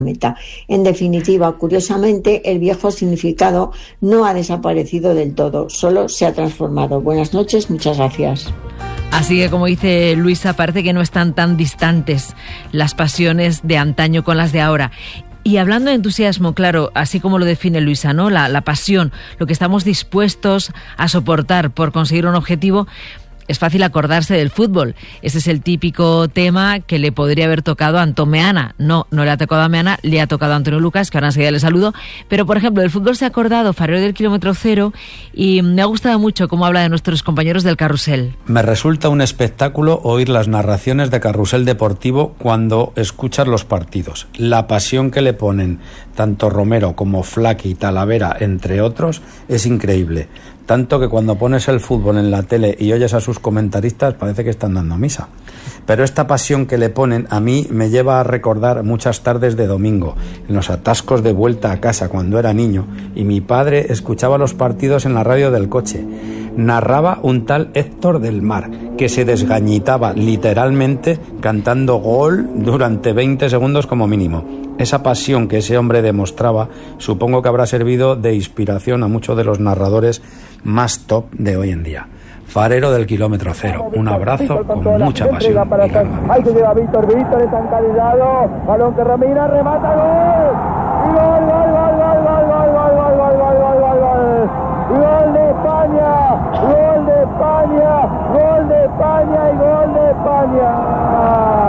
meta. En definitiva, curiosamente, el viejo significado no ha desaparecido del todo, solo se ha transformado. Buenas noches, muchas gracias. Así que, como dice Luisa, parece que no están tan distantes las pasiones de antaño con las de ahora. Y hablando de entusiasmo, claro, así como lo define Luisa, ¿no? La pasión, lo que estamos dispuestos a soportar por conseguir un objetivo. Es fácil acordarse del fútbol. Ese es el típico tema que le podría haber tocado a Antón Meana. No le ha tocado a Meana, le ha tocado a Antonio Lucas, que ahora enseguida le saludo. Pero, por ejemplo, del fútbol se ha acordado Farero del Kilómetro Cero y me ha gustado mucho cómo habla de nuestros compañeros del Carrusel. Me resulta un espectáculo oír las narraciones de Carrusel Deportivo cuando escuchas los partidos. La pasión que le ponen tanto Romero como Flaque y Talavera, entre otros, es increíble. Tanto que cuando pones el fútbol en la tele y oyes a sus comentaristas parece que están dando misa. Pero esta pasión que le ponen a mí me lleva a recordar muchas tardes de domingo, en los atascos de vuelta a casa cuando era niño, y mi padre escuchaba los partidos en la radio del coche. Narraba un tal Héctor del Mar, que se desgañitaba literalmente cantando gol durante 20 segundos como mínimo. Esa pasión que ese hombre demostraba supongo que habrá servido de inspiración a muchos de los narradores más top de hoy en día. Farero del Kilómetro Cero, un abrazo con mucha pasión. Ahí se lleva Víctor, está encadillado, balón que Romina, remata, gol, y gol, gol, gol, gol, gol, gol, gol, gol, gol, gol, gol, gol, gol, gol de España, gol de España, gol de España y gol de España.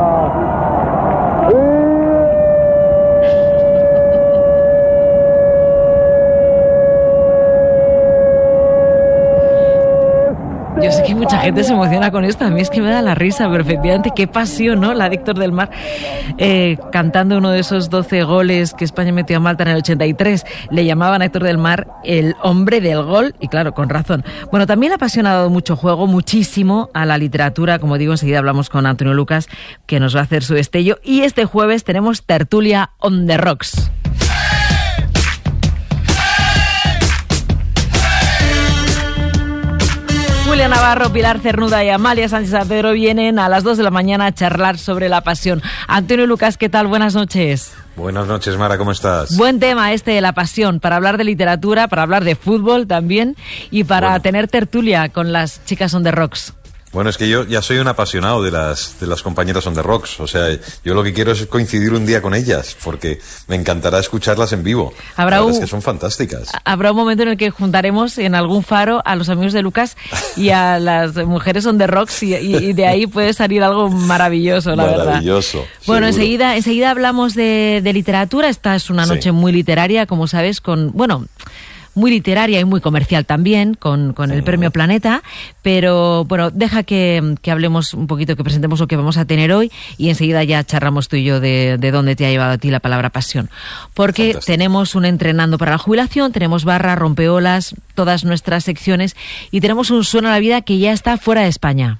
Yo sé que mucha gente se emociona con esto, a mí es que me da la risa, pero efectivamente qué pasión, ¿no? La de Héctor del Mar cantando uno de esos 12 goles que España metió a Malta en el 83. Le llamaban a Héctor del Mar el hombre del gol, y claro, con razón. Bueno, también la pasión ha dado mucho juego, muchísimo a la literatura. Como digo, enseguida hablamos con Antonio Lucas, que nos va a hacer su destello. Y este jueves tenemos tertulia on the rocks. Julia Navarro, Pilar Cernuda y Amalia Sánchez San Pedro vienen a las 2 de la mañana a charlar sobre la pasión. Antonio Lucas, ¿qué tal? Buenas noches. Buenas noches, Mara, ¿cómo estás? Buen tema este de la pasión, para hablar de literatura, para hablar de fútbol también y para tener tertulia con las chicas on the rocks. Bueno, es que yo ya soy un apasionado de las compañeras on the rocks. O sea, yo lo que quiero es coincidir un día con ellas, porque me encantará escucharlas en vivo. La verdad es que son fantásticas. Habrá un momento en el que juntaremos en algún faro a los amigos de Lucas y a las mujeres on the rocks y de ahí puede salir algo maravilloso, la verdad. Maravilloso. Bueno, enseguida hablamos de literatura. Esta es una noche muy literaria, como sabes, muy literaria y muy comercial también, con el Premio Planeta, pero bueno, deja que hablemos un poquito, que presentemos lo que vamos a tener hoy y enseguida ya charramos tú y yo de dónde te ha llevado a ti la palabra pasión. Porque tenemos un entrenando para la jubilación, tenemos barra, rompeolas, todas nuestras secciones y tenemos un suena a la vida que ya está fuera de España.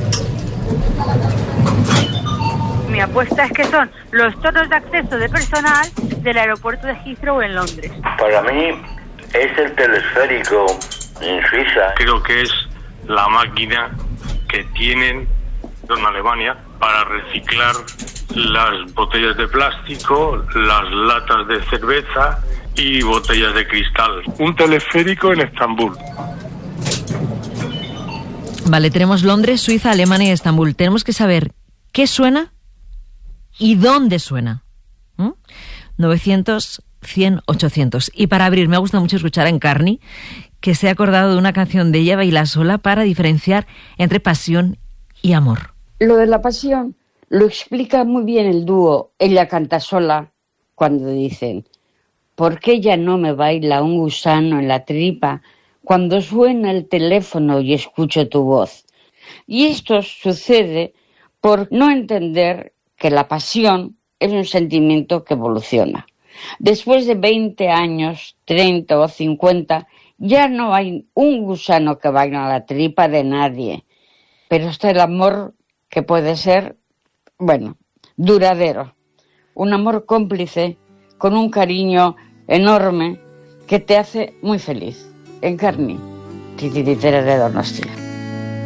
Mi apuesta es que son los tonos de acceso de personal del aeropuerto de Heathrow en Londres. Para mí es el telesférico en Suiza. Creo que es la máquina que tienen en Alemania para reciclar las botellas de plástico, las latas de cerveza y botellas de cristal. Un telesférico en Estambul. Vale, tenemos Londres, Suiza, Alemania y Estambul. Tenemos que saber qué suena y dónde suena. 900 100 800. Y para abrir, me ha gustado mucho escuchar a Encarni, que se ha acordado de una canción de Ella Baila Sola para diferenciar entre pasión y amor. Lo de la pasión lo explica muy bien el dúo Ella Canta Sola cuando dicen: ¿por qué ya no me baila un gusano en la tripa cuando suena el teléfono y escucho tu voz? Y esto sucede por no entender que la pasión es un sentimiento que evoluciona. Después de 20 años, 30 o 50, ya no hay un gusano que vaya a la tripa de nadie. Pero está el amor que puede ser, duradero. Un amor cómplice, con un cariño enorme, que te hace muy feliz. Encarni, titiritera de Donostia.